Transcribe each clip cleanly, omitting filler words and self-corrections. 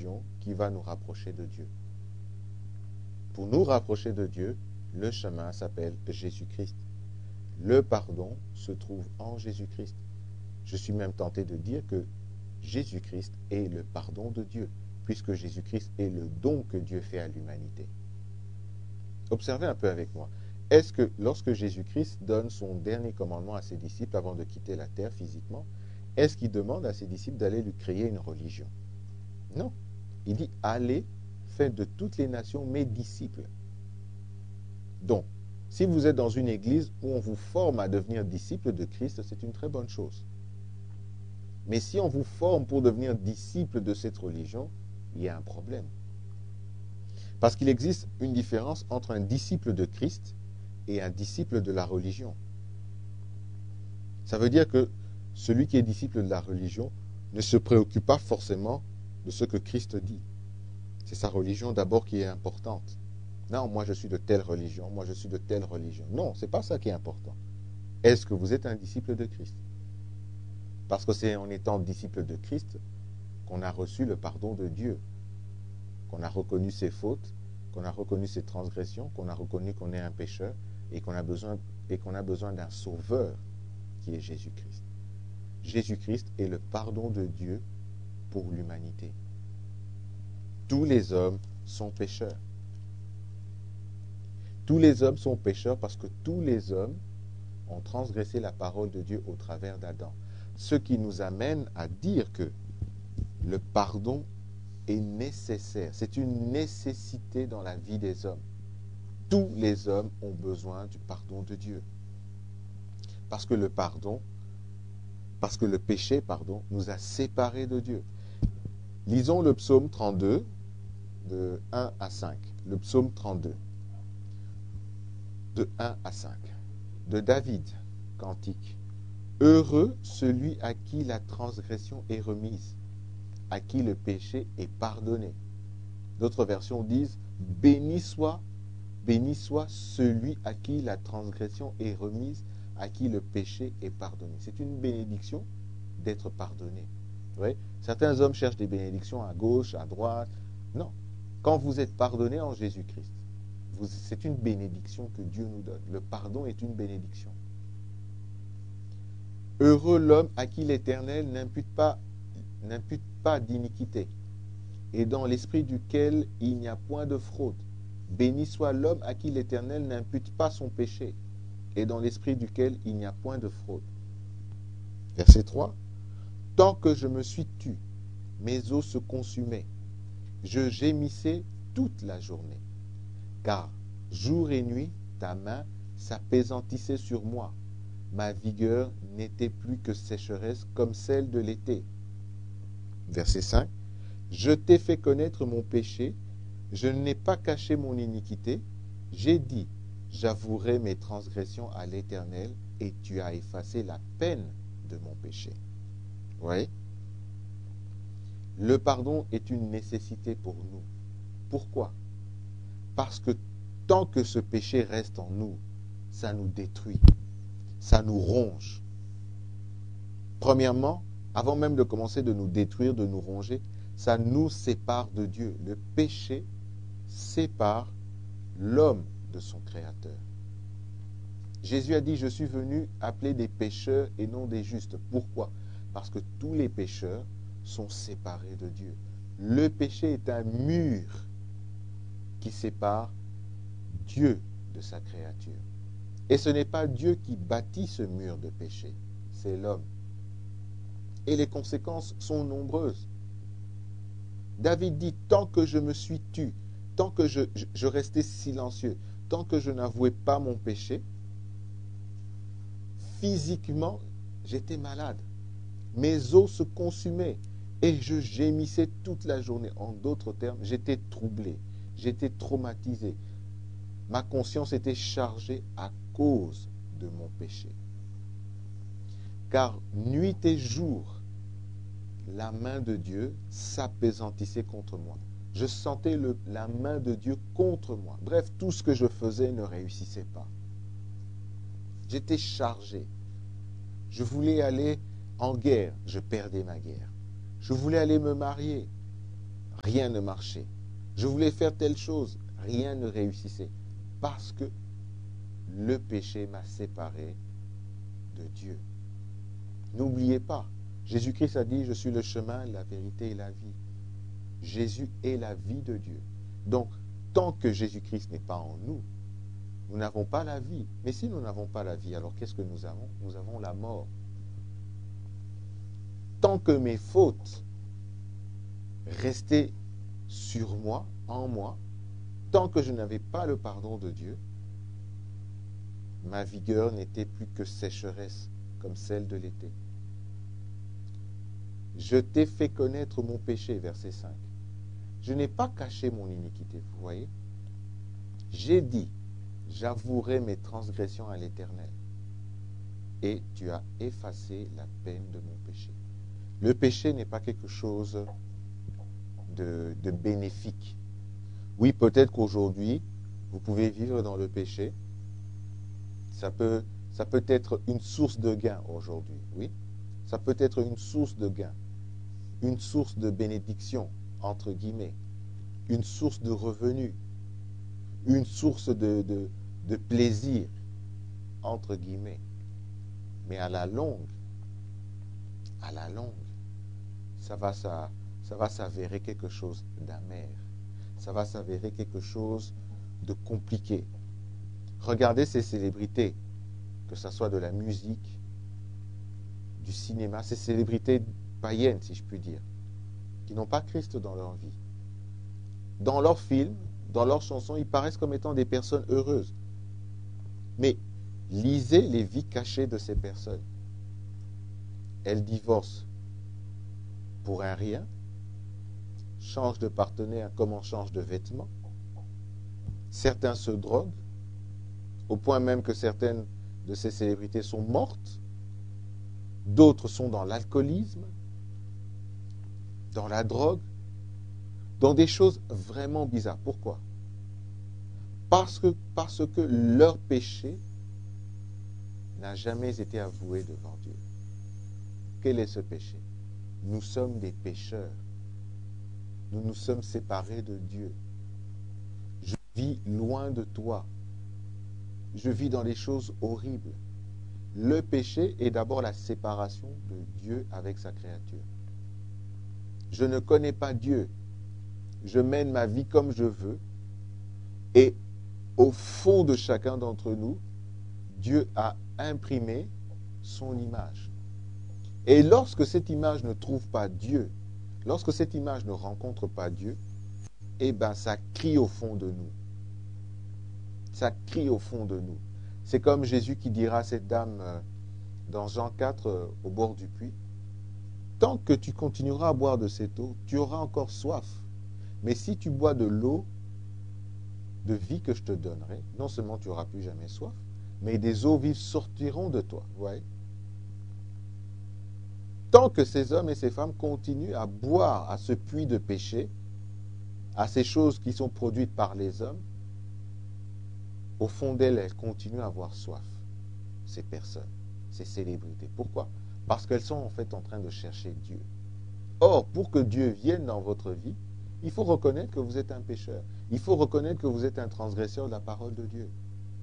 religion qui va nous rapprocher de Dieu. Pour nous rapprocher de Dieu, le chemin s'appelle Jésus-Christ. Le pardon se trouve en Jésus-Christ. Je suis même tenté de dire que Jésus-Christ est le pardon de Dieu, puisque Jésus-Christ est le don que Dieu fait à l'humanité. Observez un peu avec moi. Est-ce que lorsque Jésus-Christ donne son dernier commandement à ses disciples avant de quitter la terre physiquement, est-ce qu'il demande à ses disciples d'aller lui créer une religion? Non. Il dit, allez, faites de toutes les nations mes disciples. Donc, si vous êtes dans une église où on vous forme à devenir disciple de Christ, c'est une très bonne chose. Mais si on vous forme pour devenir disciple de cette religion, il y a un problème. Parce qu'il existe une différence entre un disciple de Christ et un disciple de la religion. Ça veut dire que celui qui est disciple de la religion ne se préoccupe pas forcément de ce que Christ dit. C'est sa religion d'abord qui est importante. Non, moi je suis de telle religion, moi je suis de telle religion. Non, ce n'est pas ça qui est important. Est-ce que vous êtes un disciple de Christ? Parce que c'est en étant disciple de Christ qu'on a reçu le pardon de Dieu, qu'on a reconnu ses fautes, qu'on a reconnu ses transgressions, qu'on a reconnu qu'on est un pécheur et qu'on a besoin d'un sauveur qui est Jésus-Christ. Jésus-Christ est le pardon de Dieu pour l'humanité. Tous les hommes sont pécheurs. Tous les hommes sont pécheurs parce que tous les hommes ont transgressé la parole de Dieu au travers d'Adam. Ce qui nous amène à dire que le pardon est nécessaire. C'est une nécessité dans la vie des hommes. Tous les hommes ont besoin du pardon de Dieu. Parce que le péché, nous a séparés de Dieu. Lisons le psaume 32, de 1 à 5. Le psaume 32, de 1 à 5. De David, cantique. Heureux celui à qui la transgression est remise, à qui le péché est pardonné. D'autres versions disent, béni soit celui à qui la transgression est remise, à qui le péché est pardonné. C'est une bénédiction d'être pardonné. Oui? Certains hommes cherchent des bénédictions à gauche, à droite. Non. Quand vous êtes pardonné en Jésus-Christ, c'est une bénédiction que Dieu nous donne. Le pardon est une bénédiction. Heureux l'homme à qui l'Éternel n'impute pas d'iniquité, et dans l'esprit duquel il n'y a point de fraude. Béni soit l'homme à qui l'Éternel n'impute pas son péché, et dans l'esprit duquel il n'y a point de fraude. Verset 3. Tant que je me suis tu, mes os se consumaient. Je gémissais toute la journée. Car jour et nuit, ta main s'appesantissait sur moi. Ma vigueur n'était plus que sécheresse comme celle de l'été. Verset 5. Je t'ai fait connaître mon péché, je n'ai pas caché mon iniquité. J'ai dit, j'avouerai mes transgressions à l'Éternel, et tu as effacé la peine de mon péché. Vous voyez? Le pardon est une nécessité pour nous. Pourquoi? Parce que tant que ce péché reste en nous, ça nous détruit, ça nous ronge. Premièrement, avant même de commencer de nous détruire, de nous ronger, ça nous sépare de Dieu. Le péché sépare l'homme de son Créateur. Jésus a dit, je suis venu appeler des pécheurs et non des justes. Pourquoi? Parce que tous les pécheurs sont séparés de Dieu. Le péché est un mur qui sépare Dieu de sa créature. Et ce n'est pas Dieu qui bâtit ce mur de péché, c'est l'homme. Et les conséquences sont nombreuses. David dit, tant que je me suis tu, tant que je restais silencieux, tant que je n'avouais pas mon péché, physiquement, j'étais malade. Mes os se consumaient et je gémissais toute la journée. En d'autres termes, j'étais troublé, j'étais traumatisé. Ma conscience était chargée à cause de mon péché. Car nuit et jour, la main de Dieu s'appesantissait contre moi. Je sentais la main de Dieu contre moi. Bref, tout ce que je faisais ne réussissait pas. J'étais chargé. Je voulais aller en guerre, je perdais ma guerre. Je voulais aller me marier. rien ne marchait. Je voulais faire telle chose, rien ne réussissait. Parce que le péché m'a séparé de Dieu. N'oubliez pas, Jésus-Christ a dit, je suis le chemin, la vérité et la vie. Jésus est la vie de Dieu. Donc, tant que Jésus-Christ n'est pas en nous, nous n'avons pas la vie. Mais si nous n'avons pas la vie, alors qu'est-ce que nous avons? Nous avons la mort. Tant que mes fautes restaient sur moi, en moi, tant que je n'avais pas le pardon de Dieu, ma vigueur n'était plus que sécheresse, comme celle de l'été. Je t'ai fait connaître mon péché, verset 5. Je n'ai pas caché mon iniquité, vous voyez. J'ai dit, j'avouerai mes transgressions à l'Éternel. Et tu as effacé la peine de mon péché. Le péché n'est pas quelque chose de bénéfique. Oui, peut-être qu'aujourd'hui, vous pouvez vivre dans le péché. Ça peut être une source de gain aujourd'hui, oui. Ça peut être une source de gain, une source de bénédiction, entre guillemets, une source de revenus, une source de plaisir, entre guillemets. Mais à la longue, ça va s'avérer quelque chose d'amer. Ça va s'avérer quelque chose de compliqué. Regardez ces célébrités, que ce soit de la musique, du cinéma, ces célébrités païennes, si je puis dire, qui n'ont pas Christ dans leur vie. Dans leurs films, dans leurs chansons, ils paraissent comme étant des personnes heureuses. Mais lisez les vies cachées de ces personnes. Elles divorcent pour un rien, changent de partenaire comme on change de vêtements. Certains se droguent, au point même que certaines de ces célébrités sont mortes. D'autres sont dans l'alcoolisme, dans la drogue, dans des choses vraiment bizarres. Pourquoi? Parce que leur péché n'a jamais été avoué devant Dieu. Quel est ce péché? Nous sommes des pécheurs. Nous nous sommes séparés de Dieu. Je vis loin de toi. Je vis dans des choses horribles. Le péché est d'abord la séparation de Dieu avec sa créature. Je ne connais pas Dieu. Je mène ma vie comme je veux. Et au fond de chacun d'entre nous, Dieu a imprimé son image. Et lorsque cette image ne trouve pas Dieu, lorsque cette image ne rencontre pas Dieu, eh bien, ça crie au fond de nous. Ça crie au fond de nous. C'est comme Jésus qui dira à cette dame dans Jean 4 au bord du puits, tant que tu continueras à boire de cette eau, tu auras encore soif. Mais si tu bois de l'eau de vie que je te donnerai, non seulement tu n'auras plus jamais soif, mais des eaux vives sortiront de toi. Vous voyez? Tant que ces hommes et ces femmes continuent à boire à ce puits de péché, à ces choses qui sont produites par les hommes, au fond d'elles, elles continuent à avoir soif, ces personnes, ces célébrités. Pourquoi? Parce qu'elles sont en fait en train de chercher Dieu. Or, pour que Dieu vienne dans votre vie, il faut reconnaître que vous êtes un pécheur. Il faut reconnaître que vous êtes un transgresseur de la parole de Dieu.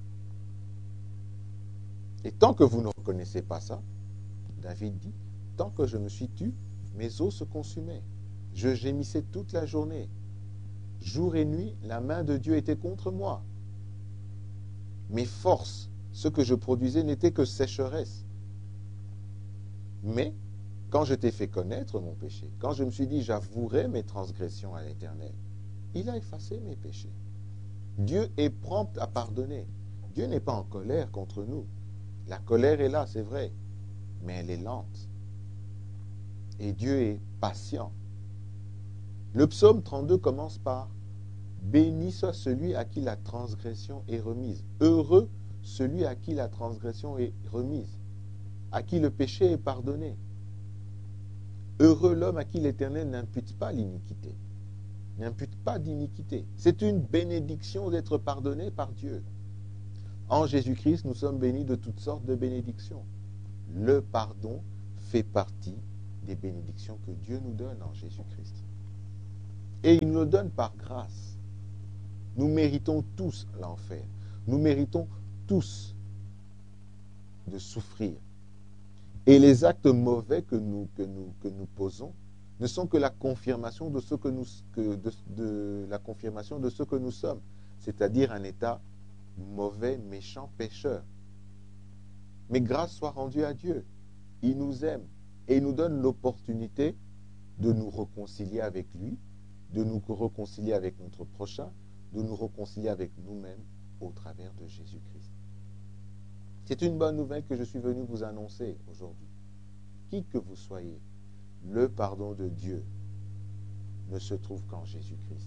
Et tant que vous ne reconnaissez pas ça, David dit, tant que je me suis tu, mes os se consumaient. Je gémissais toute la journée. Jour et nuit, la main de Dieu était contre moi. Mes forces, ce que je produisais n'était que sécheresse. Mais, quand je t'ai fait connaître mon péché, quand je me suis dit j'avouerai mes transgressions à l'Éternel, il a effacé mes péchés. Dieu est prompt à pardonner. Dieu n'est pas en colère contre nous. La colère est là, c'est vrai, mais elle est lente. Et Dieu est patient. Le psaume 32 commence par « Béni soit celui à qui la transgression est remise. Heureux celui à qui la transgression est remise, à qui le péché est pardonné. Heureux l'homme à qui l'Éternel n'impute pas l'iniquité. » N'impute pas d'iniquité. C'est une bénédiction d'être pardonné par Dieu. En Jésus-Christ, nous sommes bénis de toutes sortes de bénédictions. Le pardon fait partie des bénédictions que Dieu nous donne en Jésus-Christ. Et il nous le donne par grâce. Nous méritons tous l'enfer. Nous méritons tous de souffrir. Et les actes mauvais que nous posons ne sont que la confirmation de ce la confirmation de ce que nous sommes, c'est-à-dire un état mauvais, méchant, pécheur. Mais grâce soit rendue à Dieu. Il nous aime et il nous donne l'opportunité de nous réconcilier avec lui, de nous réconcilier avec notre prochain, de nous réconcilier avec nous-mêmes au travers de Jésus-Christ. C'est une bonne nouvelle que je suis venu vous annoncer aujourd'hui. Qui que vous soyez, le pardon de Dieu ne se trouve qu'en Jésus-Christ.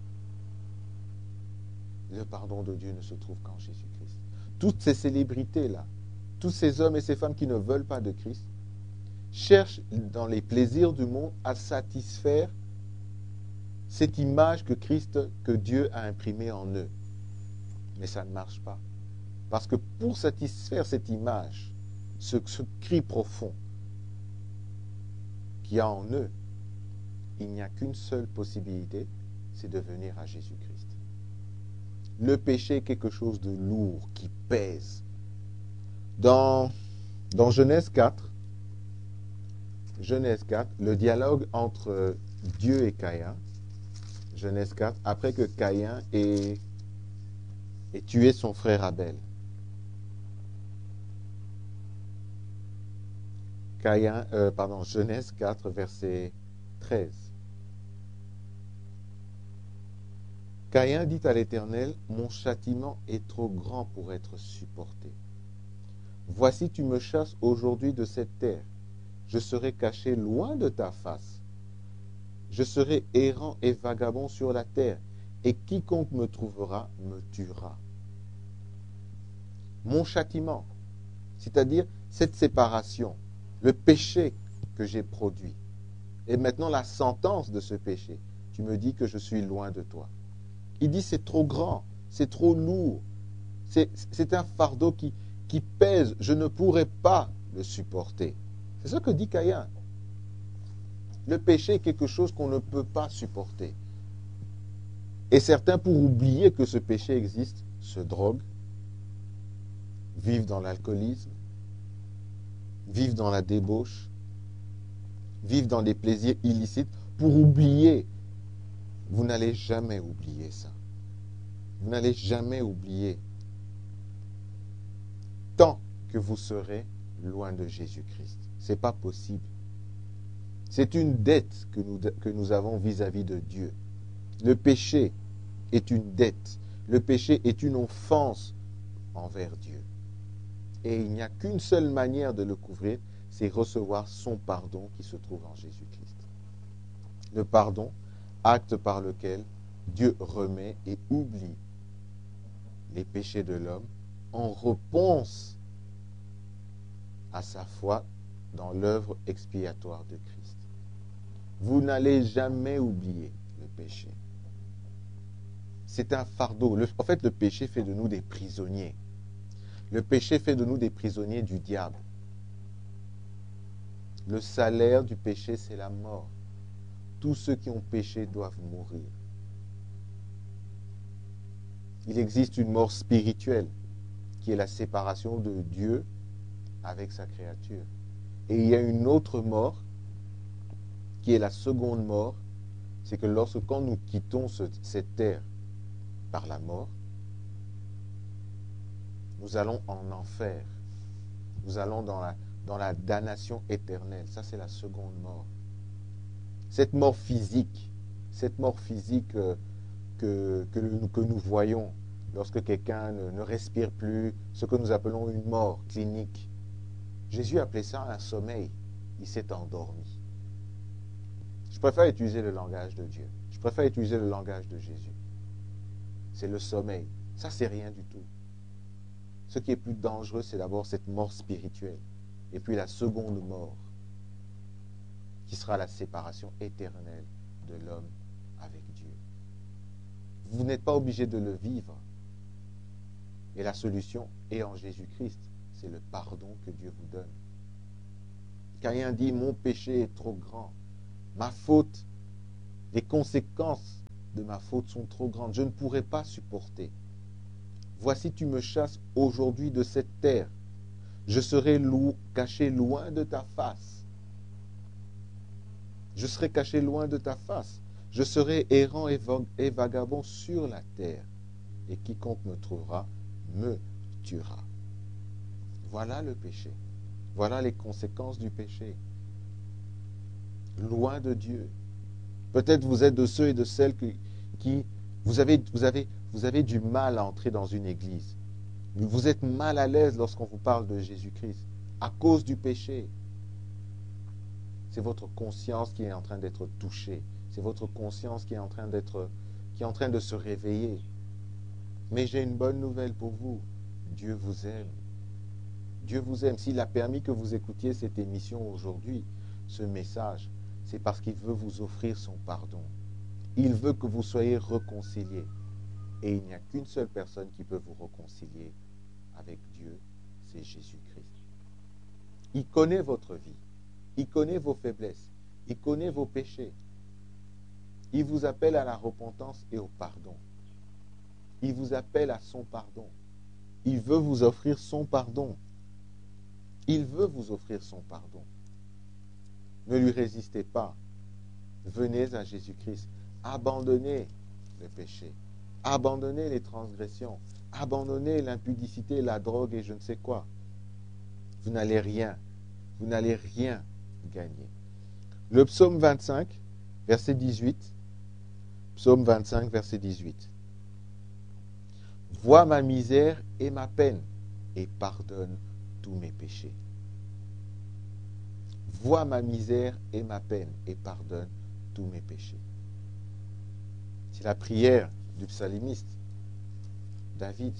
Le pardon de Dieu ne se trouve qu'en Jésus-Christ. Toutes ces célébrités-là, tous ces hommes et ces femmes qui ne veulent pas de Christ, cherchent dans les plaisirs du monde à satisfaire cette image que Dieu a imprimée en eux. Mais ça ne marche pas. Parce que pour satisfaire cette image, ce cri profond qu'il y a en eux, il n'y a qu'une seule possibilité, c'est de venir à Jésus-Christ. Le péché est quelque chose de lourd, qui pèse. Dans Genèse 4, le dialogue entre Dieu et Caïn, Genèse 4, après que Caïn ait tué son frère Abel. Genèse 4, verset 13. Caïn dit à l'Éternel, « Mon châtiment est trop grand pour être supporté. Voici, tu me chasses aujourd'hui de cette terre. Je serai caché loin de ta face. Je serai errant et vagabond sur la terre, et quiconque me trouvera me tuera. » Mon châtiment, c'est-à-dire cette séparation, le péché que j'ai produit, et maintenant la sentence de ce péché, tu me dis que je suis loin de toi. Il dit c'est trop grand, c'est trop lourd, c'est un fardeau qui pèse, je ne pourrai pas le supporter. C'est ce que dit Caïn. Le péché est quelque chose qu'on ne peut pas supporter. Et certains, pour oublier que ce péché existe, se droguent, vivent dans l'alcoolisme, vivent dans la débauche, vivent dans des plaisirs illicites pour oublier. Vous n'allez jamais oublier ça. Vous n'allez jamais oublier tant que vous serez loin de Jésus-Christ. Ce n'est pas possible. C'est une dette que nous avons vis-à-vis de Dieu. Le péché est une dette. Le péché est une offense envers Dieu. Et il n'y a qu'une seule manière de le couvrir, c'est recevoir son pardon qui se trouve en Jésus-Christ. Le pardon, acte par lequel Dieu remet et oublie les péchés de l'homme en réponse à sa foi dans l'œuvre expiatoire de Christ. Vous n'allez jamais oublier le péché. C'est un fardeau. En fait, le péché fait de nous des prisonniers. Le péché fait de nous des prisonniers du diable. Le salaire du péché, c'est la mort. Tous ceux qui ont péché doivent mourir. Il existe une mort spirituelle qui est la séparation de Dieu avec sa créature. Et il y a une autre mort qui est la seconde mort, c'est que quand nous quittons cette terre par la mort, nous allons en enfer. Nous allons dans la damnation éternelle. Ça, c'est la seconde mort. Cette mort physique que nous voyons lorsque quelqu'un ne respire plus, ce que nous appelons une mort clinique. Jésus appelait ça un sommeil. Il s'est endormi. Je préfère utiliser le langage de Dieu. Je préfère utiliser le langage de Jésus. C'est le sommeil. Ça, c'est rien du tout. Ce qui est plus dangereux, c'est d'abord cette mort spirituelle. Et puis la seconde mort, qui sera la séparation éternelle de l'homme avec Dieu. Vous n'êtes pas obligé de le vivre. Et la solution est en Jésus-Christ. C'est le pardon que Dieu vous donne. Caïn dit, mon péché est trop grand. Ma faute Les conséquences de ma faute sont trop grandes. Je ne pourrai pas supporter. Voici, tu me chasses aujourd'hui de cette terre. Je serai caché loin de ta face. Je serai caché loin de ta face. Je serai errant et vagabond sur la terre. Et quiconque me trouvera me tuera. Voilà le péché. Voilà les conséquences du péché. Loin de Dieu. Peut-être vous êtes de ceux et de celles qui vous avez du mal à entrer dans une église. Vous êtes mal à l'aise lorsqu'on vous parle de Jésus-Christ à cause du péché. C'est votre conscience qui est en train d'être touchée. C'est votre conscience qui est en train de se réveiller. Mais j'ai une bonne nouvelle pour vous. Dieu vous aime. Dieu vous aime. S'il a permis que vous écoutiez cette émission aujourd'hui, ce message, c'est parce qu'il veut vous offrir son pardon. Il veut que vous soyez réconciliés. Et il n'y a qu'une seule personne qui peut vous réconcilier avec Dieu, c'est Jésus-Christ. Il connaît votre vie. Il connaît vos faiblesses. Il connaît vos péchés. Il vous appelle à la repentance et au pardon. Il vous appelle à son pardon. Il veut vous offrir son pardon. Il veut vous offrir son pardon. Ne lui résistez pas. Venez à Jésus-Christ. Abandonnez le péché. Abandonnez les transgressions. Abandonnez l'impudicité, la drogue et je ne sais quoi. Vous n'allez rien gagner. Le psaume 25, verset 18. Psaume 25, verset 18. Vois ma misère et ma peine et pardonne tous mes péchés. Vois ma misère et ma peine et pardonne tous mes péchés. C'est la prière du psalimiste David.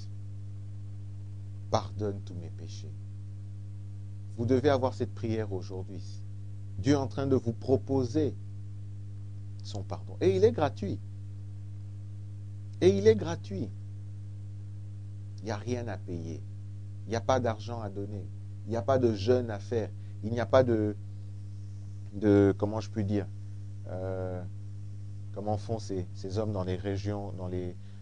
Pardonne tous mes péchés. Vous devez avoir cette prière aujourd'hui. Dieu est en train de vous proposer son pardon. Et il est gratuit. Et il est gratuit. Il n'y a rien à payer. Il n'y a pas d'argent à donner. Il n'y a pas de jeûne à faire. Il n'y a pas de comment je puis dire, comment font ces hommes dans les régions, dans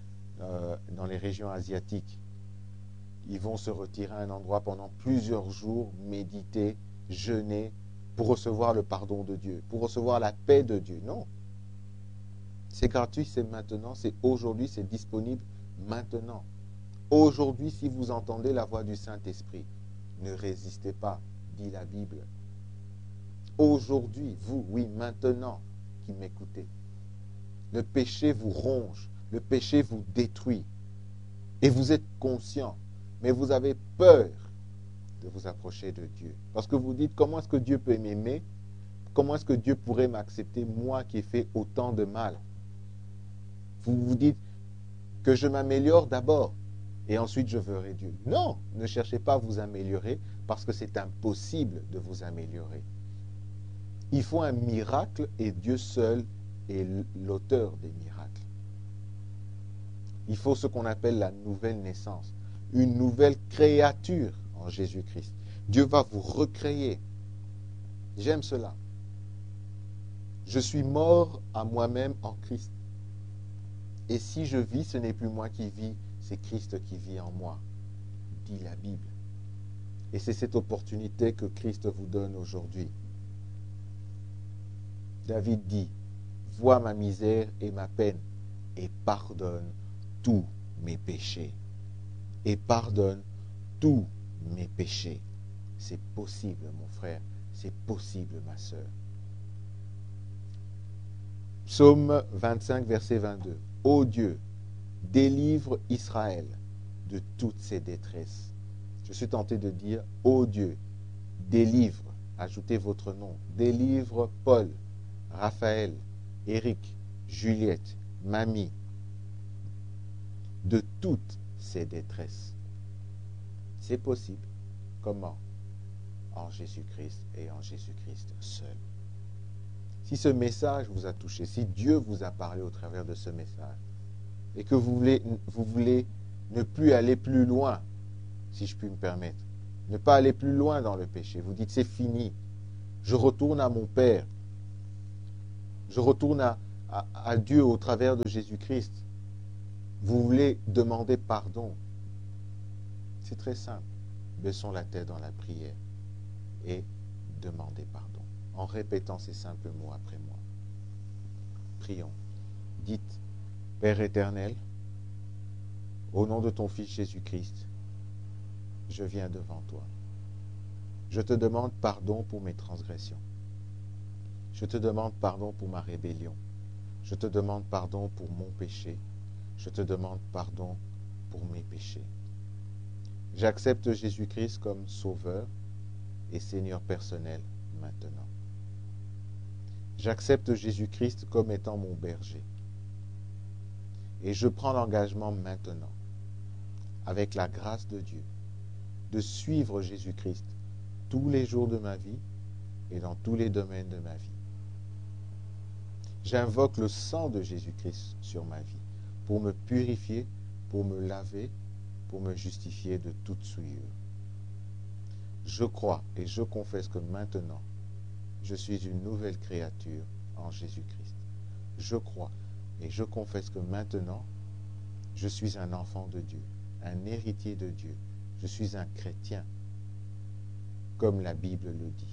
les régions asiatiques. Ils vont se retirer à un endroit pendant plusieurs jours, méditer, jeûner, pour recevoir le pardon de Dieu, pour recevoir la paix de Dieu. Non. C'est gratuit, c'est maintenant, c'est aujourd'hui, c'est disponible maintenant. Aujourd'hui, si vous entendez la voix du Saint-Esprit, ne résistez pas, dit la Bible. Aujourd'hui, vous, oui, maintenant, qui m'écoutez, le péché vous ronge, le péché vous détruit. Et vous êtes conscient, mais vous avez peur de vous approcher de Dieu. Parce que vous dites, comment est-ce que Dieu peut m'aimer? Comment est-ce que Dieu pourrait m'accepter, moi qui ai fait autant de mal? Vous vous dites que je m'améliore d'abord et ensuite je verrai Dieu. Non, ne cherchez pas à vous améliorer parce que c'est impossible de vous améliorer. Il faut un miracle et Dieu seul est l'auteur des miracles. Il faut ce qu'on appelle la nouvelle naissance, une nouvelle créature en Jésus-Christ. Dieu va vous recréer. J'aime cela. Je suis mort à moi-même en Christ. Et si je vis, ce n'est plus moi qui vis, c'est Christ qui vit en moi, dit la Bible. Et c'est cette opportunité que Christ vous donne aujourd'hui. David dit, vois ma misère et ma peine et pardonne tous mes péchés. Et pardonne tous mes péchés. C'est possible, mon frère. C'est possible, ma sœur. Psaume 25, verset 22. Ô Dieu, délivre Israël de toutes ses détresses. Je suis tenté de dire, ô Dieu, délivre, ajoutez votre nom, délivre Paul, Raphaël, Éric, Juliette, Mamie, de toutes ses détresses. C'est possible. Comment? En Jésus-Christ et en Jésus-Christ seul. Si ce message vous a touché, si Dieu vous a parlé au travers de ce message, et que vous voulez ne plus aller plus loin, si je puis me permettre, ne pas aller plus loin dans le péché, vous dites c'est fini, je retourne à mon Père, je retourne à Dieu au travers de Jésus-Christ, vous voulez demander pardon, c'est très simple. Baissons la tête dans la prière et demandez pardon en répétant ces simples mots après moi. Prions. Dites, Père éternel, au nom de ton Fils Jésus-Christ, je viens devant toi. Je te demande pardon pour mes transgressions. Je te demande pardon pour ma rébellion. Je te demande pardon pour mon péché. Je te demande pardon pour mes péchés. J'accepte Jésus-Christ comme Sauveur et Seigneur personnel maintenant. J'accepte Jésus-Christ comme étant mon berger. Et je prends l'engagement maintenant, avec la grâce de Dieu, de suivre Jésus-Christ tous les jours de ma vie et dans tous les domaines de ma vie. J'invoque le sang de Jésus-Christ sur ma vie pour me purifier, pour me laver, pour me justifier de toute souillure. Je crois et je confesse que maintenant, je suis une nouvelle créature en Jésus-Christ. Je crois et je confesse que maintenant, je suis un enfant de Dieu, un héritier de Dieu. Je suis un chrétien, comme la Bible le dit.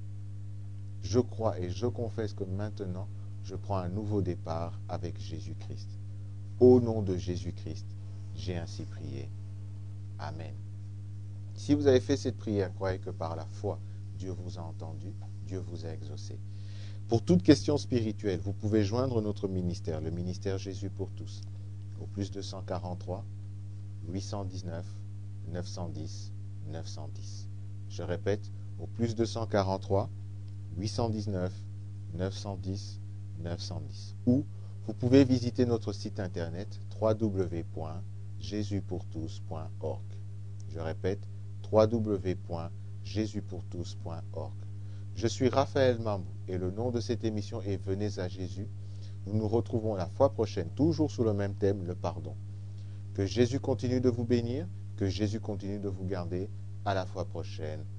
Je crois et je confesse que maintenant, je prends un nouveau départ avec Jésus-Christ. Au nom de Jésus-Christ, j'ai ainsi prié. Amen. Si vous avez fait cette prière, croyez que par la foi, Dieu vous a entendu, Dieu vous a exaucé. Pour toute question spirituelle, vous pouvez joindre notre ministère, le ministère Jésus pour tous, au plus 243 819 910 910. Je répète, au plus 243 819 910 910. Ou vous pouvez visiter notre site internet www.jesuspourtous.org. Je répète, www.jesuspourtous.org. Je suis Raphaël Mambou et le nom de cette émission est Venez à Jésus. Nous nous retrouvons la fois prochaine, toujours sous le même thème, le pardon. Que Jésus continue de vous bénir, que Jésus continue de vous garder. À la fois prochaine.